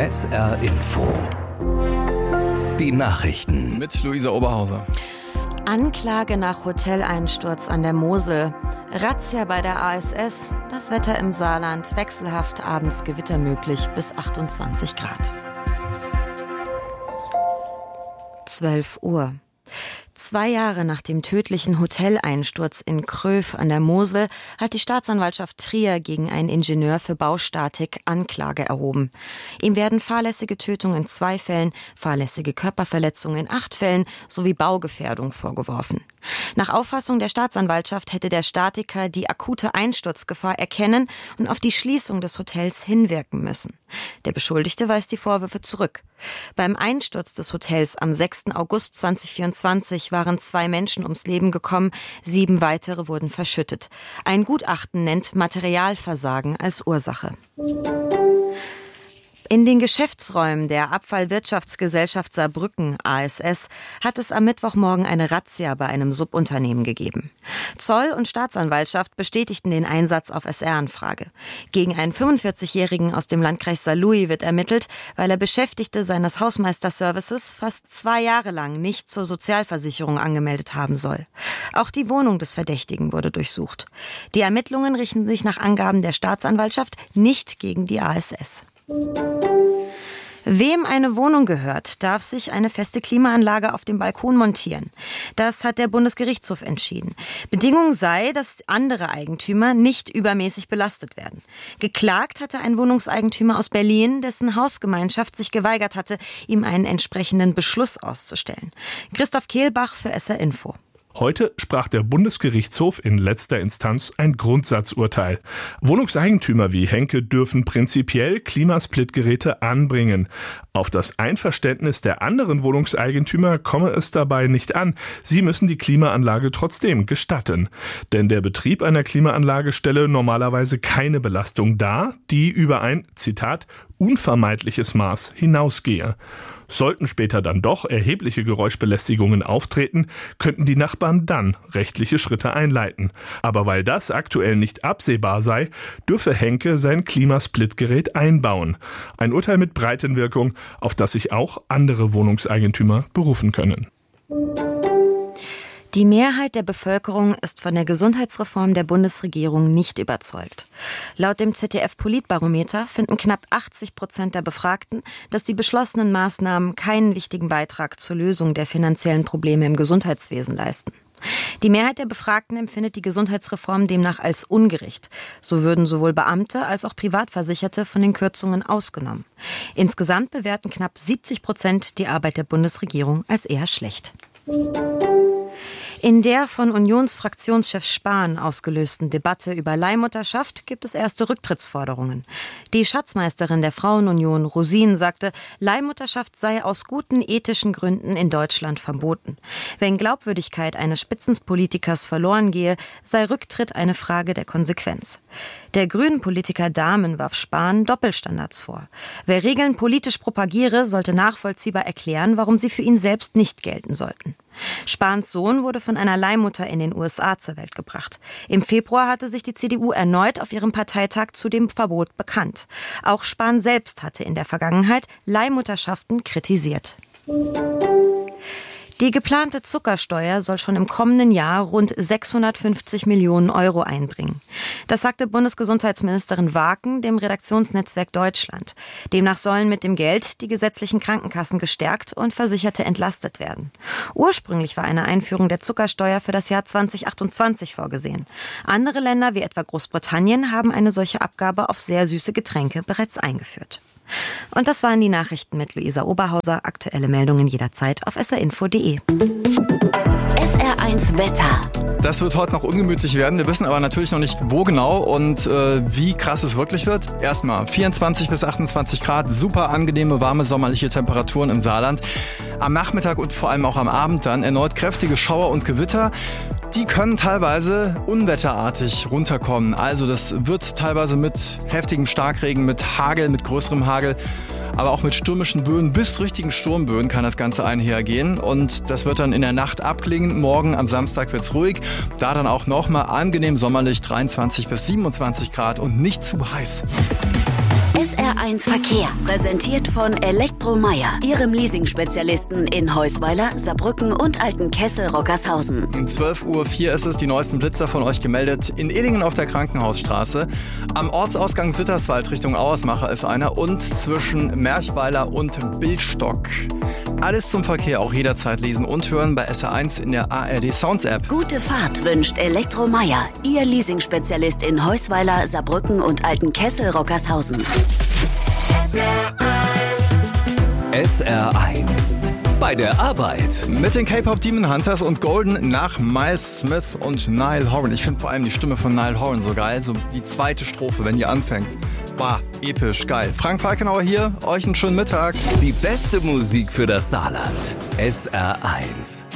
SR Info. Die Nachrichten. Mit Luisa Oberhauser. Anklage nach Hoteleinsturz an der Mosel. Razzia bei der ASS. Das Wetter im Saarland. Wechselhaft, abends Gewitter möglich bis 28 Grad. 12 Uhr. 2 Jahre nach dem tödlichen Hoteleinsturz in Kröv an der Mosel hat die Staatsanwaltschaft Trier gegen einen Ingenieur für Baustatik Anklage erhoben. Ihm werden fahrlässige Tötung in 2 Fällen, fahrlässige Körperverletzung in 8 Fällen sowie Baugefährdung vorgeworfen. Nach Auffassung der Staatsanwaltschaft hätte der Statiker die akute Einsturzgefahr erkennen und auf die Schließung des Hotels hinwirken müssen. Der Beschuldigte weist die Vorwürfe zurück. Beim Einsturz des Hotels am 6. August 2024 waren 2 Menschen ums Leben gekommen, 7 weitere wurden verschüttet. Ein Gutachten nennt Materialversagen als Ursache. In den Geschäftsräumen der Abfallwirtschaftsgesellschaft Saarbrücken, ASS, hat es am Mittwochmorgen eine Razzia bei einem Subunternehmen gegeben. Zoll und Staatsanwaltschaft bestätigten den Einsatz auf SR-Anfrage. Gegen einen 45-Jährigen aus dem Landkreis Saarlouis wird ermittelt, weil er Beschäftigte seines Hausmeisterservices fast 2 Jahre lang nicht zur Sozialversicherung angemeldet haben soll. Auch die Wohnung des Verdächtigen wurde durchsucht. Die Ermittlungen richten sich nach Angaben der Staatsanwaltschaft nicht gegen die ASS. Wem eine Wohnung gehört, darf sich eine feste Klimaanlage auf dem Balkon montieren. Das hat der Bundesgerichtshof entschieden. Bedingung sei, dass andere Eigentümer nicht übermäßig belastet werden. Geklagt hatte ein Wohnungseigentümer aus Berlin, dessen Hausgemeinschaft sich geweigert hatte, ihm einen entsprechenden Beschluss auszustellen. Christoph Kehlbach für SR Info. Heute sprach der Bundesgerichtshof in letzter Instanz ein Grundsatzurteil. Wohnungseigentümer wie Henke dürfen prinzipiell Klimasplitgeräte anbringen. Auf das Einverständnis der anderen Wohnungseigentümer komme es dabei nicht an. Sie müssen die Klimaanlage trotzdem gestatten. Denn der Betrieb einer Klimaanlage stelle normalerweise keine Belastung dar, die über ein, Zitat, unvermeidliches Maß hinausgehe. Sollten später dann doch erhebliche Geräuschbelästigungen auftreten, könnten die Nachbarn dann rechtliche Schritte einleiten. Aber weil das aktuell nicht absehbar sei, dürfe Henke sein Klimasplitgerät einbauen. Ein Urteil mit Breitenwirkung, auf das sich auch andere Wohnungseigentümer berufen können. Die Mehrheit der Bevölkerung ist von der Gesundheitsreform der Bundesregierung nicht überzeugt. Laut dem ZDF-Politbarometer finden knapp 80% der Befragten, dass die beschlossenen Maßnahmen keinen wichtigen Beitrag zur Lösung der finanziellen Probleme im Gesundheitswesen leisten. Die Mehrheit der Befragten empfindet die Gesundheitsreform demnach als ungerecht. So würden sowohl Beamte als auch Privatversicherte von den Kürzungen ausgenommen. Insgesamt bewerten knapp 70% die Arbeit der Bundesregierung als eher schlecht. In der von Unionsfraktionschef Spahn ausgelösten Debatte über Leihmutterschaft gibt es erste Rücktrittsforderungen. Die Schatzmeisterin der Frauenunion, Rosin, sagte, Leihmutterschaft sei aus guten ethischen Gründen in Deutschland verboten. Wenn Glaubwürdigkeit eines Spitzenpolitikers verloren gehe, sei Rücktritt eine Frage der Konsequenz. Der Grünen-Politiker Dahmen warf Spahn Doppelstandards vor. Wer Regeln politisch propagiere, sollte nachvollziehbar erklären, warum sie für ihn selbst nicht gelten sollten. Spahns Sohn wurde von einer Leihmutter in den USA zur Welt gebracht. Im Februar hatte sich die CDU erneut auf ihrem Parteitag zu dem Verbot bekannt. Auch Spahn selbst hatte in der Vergangenheit Leihmutterschaften kritisiert. Die geplante Zuckersteuer soll schon im kommenden Jahr rund 650 Millionen Euro einbringen. Das sagte Bundesgesundheitsministerin Waaken dem Redaktionsnetzwerk Deutschland. Demnach sollen mit dem Geld die gesetzlichen Krankenkassen gestärkt und Versicherte entlastet werden. Ursprünglich war eine Einführung der Zuckersteuer für das Jahr 2028 vorgesehen. Andere Länder wie etwa Großbritannien haben eine solche Abgabe auf sehr süße Getränke bereits eingeführt. Und das waren die Nachrichten mit Luisa Oberhauser. Aktuelle Meldungen jederzeit auf srinfo.de. SR1 Wetter. Das wird heute noch ungemütlich werden. Wir wissen aber natürlich noch nicht, wo genau und wie krass es wirklich wird. Erstmal 24 bis 28 Grad, super angenehme, warme, sommerliche Temperaturen im Saarland. Am Nachmittag und vor allem auch am Abend dann erneut kräftige Schauer und Gewitter. Die können teilweise unwetterartig runterkommen. Also das wird teilweise mit heftigem Starkregen, mit Hagel, mit größerem Hagel, aber auch mit stürmischen Böen bis richtigen Sturmböen kann das Ganze einhergehen. Und das wird dann in der Nacht abklingen. Morgen am Samstag wird's ruhig. Da dann auch nochmal angenehm sommerlich 23 bis 27 Grad und nicht zu heiß. SR SR1 Verkehr, präsentiert von Elektromeyer, Ihrem Leasing-Spezialisten in Heusweiler, Saarbrücken und Altenkessel-Rockershausen. Um 12:04 Uhr ist es, die neuesten Blitzer von euch gemeldet. In Illingen auf der Krankenhausstraße. Am Ortsausgang Sitterswald Richtung Auersmacher ist einer und zwischen Merchweiler und Bildstock. Alles zum Verkehr auch jederzeit lesen und hören bei SR1 in der ARD Sounds App. Gute Fahrt wünscht Elektromeyer, Ihr Leasing-Spezialist in Heusweiler, Saarbrücken und Altenkessel-Rockershausen. SR1 bei der Arbeit. Mit den K-Pop Demon Hunters und Golden nach Miles Smith und Niall Horan. Ich finde vor allem die Stimme von Niall Horan so geil. So die zweite Strophe, wenn die anfängt. Wow, episch, geil. Frank Falkenauer hier, euch einen schönen Mittag. Die beste Musik für das Saarland. SR1.